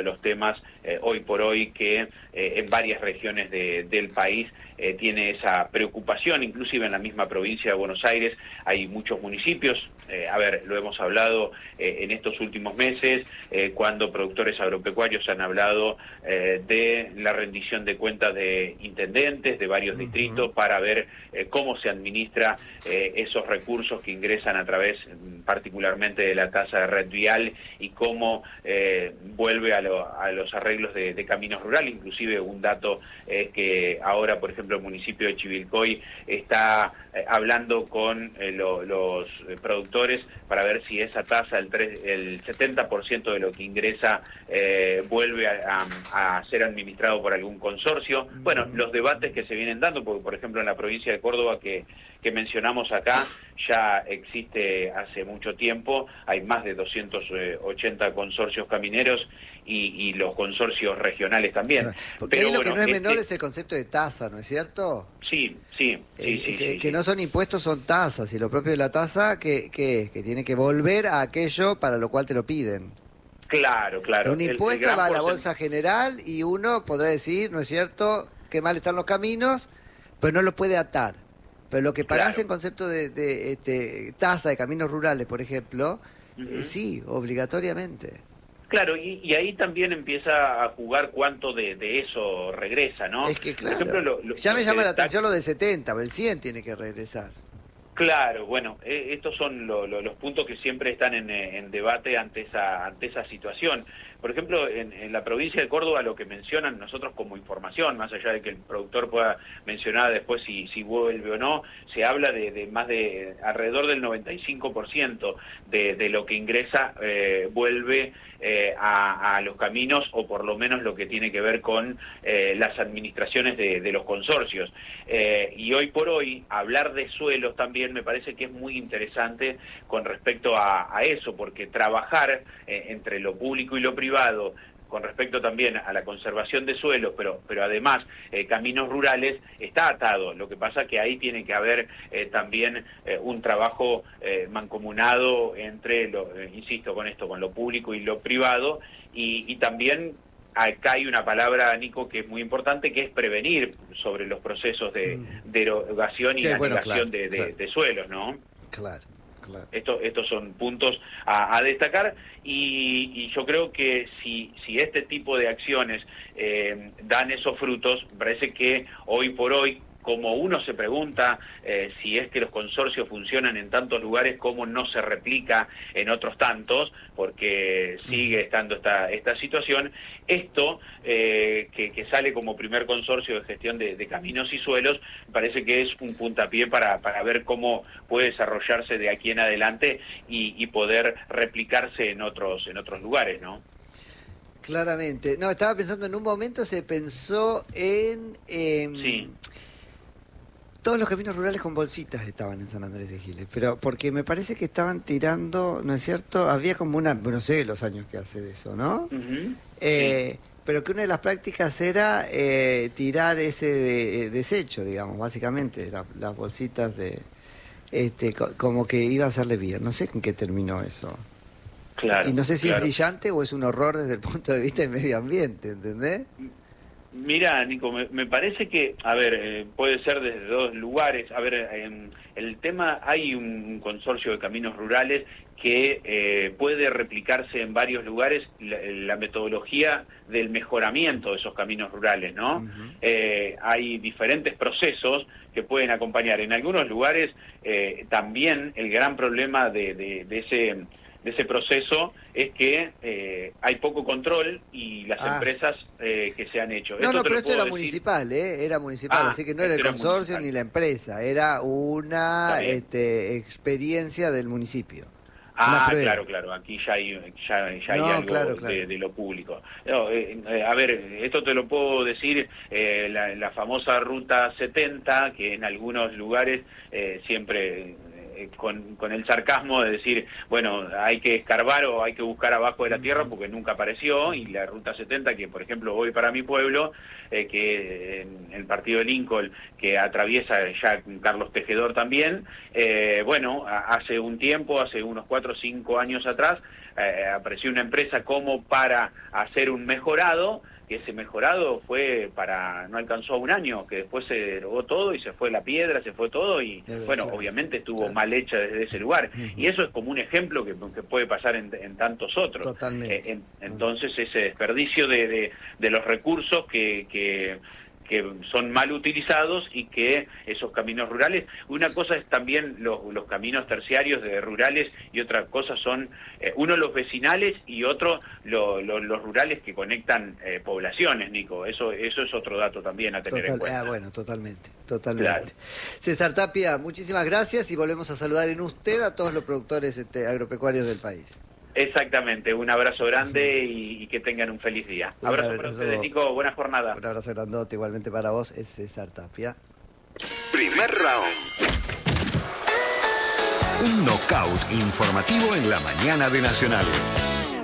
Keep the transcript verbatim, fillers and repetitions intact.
de los temas eh, hoy por hoy que eh, en varias regiones de, del país eh, tiene esa preocupación, inclusive en la misma provincia de Buenos Aires hay muchos municipios, eh, a ver, lo hemos hablado eh, en estos últimos meses, eh, cuando productores agropecuarios han hablado eh, de la rendición de cuentas de intendentes de varios uh-huh. distritos para ver eh, cómo se administra eh, esos recursos que ingresan a través particularmente de la tasa de red vial y cómo eh, vuelve a, lo, a los arreglos de, de caminos rurales. Inclusive un dato es eh, que ahora, por ejemplo, el municipio de Chivilcoy está eh, hablando con eh, lo, los eh, productores para ver si esa tasa, el, tres, el setenta por ciento de lo que ingresa, eh, vuelve a, a, a ser administrado por algún consorcio. Bueno, los debates que se vienen dando, porque por ejemplo en la provincia de Córdoba que, que mencionamos acá, ya existe hace mucho tiempo, hay más de doscientos ochenta consorcios camineros y, y los consorcios regionales también. Claro, porque Pero ahí lo bueno, que no es este... menor es el concepto de tasa, ¿no es cierto? Sí, sí, sí, eh, sí, que, sí, que sí. no son impuestos, son tasas, y lo propio de la tasa que, que, que tiene que volver a aquello para lo cual te lo piden. Claro, claro. Un impuesto el, el va a la porcent... bolsa general y uno podrá decir, ¿no es cierto?, que mal están los caminos, pero no los puede atar. Pero lo que pagás Claro. en concepto de, de este, tasa de caminos rurales, por ejemplo, uh-huh. eh, sí, obligatoriamente. Claro, y, y ahí también empieza a jugar cuánto de, de eso regresa, ¿no? Es que claro, por ejemplo, lo, lo, ya me lo llama la destaca... atención lo de setenta, el cien tiene que regresar. Claro, bueno, eh, estos son lo, lo, los puntos que siempre están en, en debate ante esa, ante esa situación. Por ejemplo, en, en la provincia de Córdoba lo que mencionan nosotros como información, más allá de que el productor pueda mencionar después si, si vuelve o no, se habla de, de más de alrededor del noventa y cinco por ciento de, de lo que ingresa eh, vuelve eh, a, a los caminos, o por lo menos lo que tiene que ver con eh, las administraciones de, de los consorcios. Eh, y hoy por hoy, hablar de suelos también me parece que es muy interesante con respecto a, a eso, porque trabajar eh, entre lo público y lo privado con respecto también a la conservación de suelos, pero, pero además eh, caminos rurales, está atado. Lo que pasa que ahí tiene que haber eh, también eh, un trabajo eh, mancomunado entre, lo, eh, insisto con esto, con lo público y lo privado, y, y también acá hay una palabra, Nico, que es muy importante, que es prevenir sobre los procesos de, de erogación y sí, la bueno, negación claro, de, de, claro. de suelos, ¿no? Claro. Claro. Esto, estos son puntos a, a destacar y, y yo creo que si, si este tipo de acciones eh, dan esos frutos, parece que hoy por hoy, como uno se pregunta eh, si es que los consorcios funcionan en tantos lugares, cómo no se replica en otros tantos, porque sigue estando esta, esta situación, esto eh, que, que sale como primer consorcio de gestión de, de caminos y suelos, parece que es un puntapié para, para ver cómo puede desarrollarse de aquí en adelante y, y poder replicarse en otros, en otros lugares, ¿no? Claramente. No, estaba pensando, en un momento se pensó en... Eh, sí. Todos los caminos rurales con bolsitas estaban en San Andrés de Giles, pero porque me parece que estaban tirando, ¿no es cierto? Había como una, no sé los años que hace de eso, ¿no? Uh-huh. eh, sí. Pero que una de las prácticas era eh, tirar ese de, desecho, digamos, básicamente, la, las bolsitas de, este, co como que iba a hacerle bien. No sé en qué terminó eso. Claro. Y no sé si claro. es brillante o es un horror desde el punto de vista del medio ambiente, ¿entendés? Mira, Nico, me, me parece que, a ver, eh, puede ser desde dos lugares. A ver, eh, el tema, hay un consorcio de caminos rurales que eh, puede replicarse en varios lugares la, la metodología del mejoramiento de esos caminos rurales, ¿no? Uh-huh. eh, hay diferentes procesos que pueden acompañar. En algunos lugares eh, también el gran problema de, de, de ese... de ese proceso es que eh, hay poco control y las ah. empresas eh, que se han hecho. No, esto no, pero esto era decir... municipal, ¿eh? Era municipal, ah, así que no era el consorcio municipal. ni la empresa, era una este, experiencia del municipio. Ah, claro, claro, aquí ya hay, ya, ya no, hay algo claro, claro. De, de lo público. No, eh, eh, a ver, esto te lo puedo decir, eh, la, la famosa Ruta setenta, que en algunos lugares eh, siempre... eh, con, con el sarcasmo de decir, bueno, hay que escarbar o hay que buscar abajo de la tierra porque nunca apareció, y la Ruta setenta, que por ejemplo voy para mi pueblo, eh, que en el partido de Lincoln, que atraviesa ya Carlos Tejedor también, eh, bueno, hace un tiempo, hace unos cuatro o cinco años atrás, eh, apareció una empresa como para hacer un mejorado, que ese mejorado fue para, no alcanzó un año, que después se derogó todo y se fue la piedra, se fue todo y Claro, bueno, claro, obviamente estuvo claro. mal hecha desde ese lugar. Uh-huh. Y eso es como un ejemplo que, que puede pasar en, en tantos otros. Totalmente. Eh, en, entonces ese desperdicio de, de, de los recursos que... que que son mal utilizados y que esos caminos rurales, una cosa es también los, los caminos terciarios de rurales y otra cosa son, eh, uno los vecinales y otro lo, lo, los rurales que conectan eh, poblaciones, Nico, eso eso es otro dato también a tener Total, en cuenta. Ah, bueno, totalmente, totalmente. Claro. César Tapia, muchísimas gracias y volvemos a saludar en usted a todos los productores este, agropecuarios del país. Exactamente, un abrazo grande y, y que tengan un feliz día. Un Abrazo, abrazo para ustedes, Nico, buena jornada. Un abrazo grandote igualmente para vos, es César Tapia. Primer round. Un knockout informativo en la mañana de Nacional.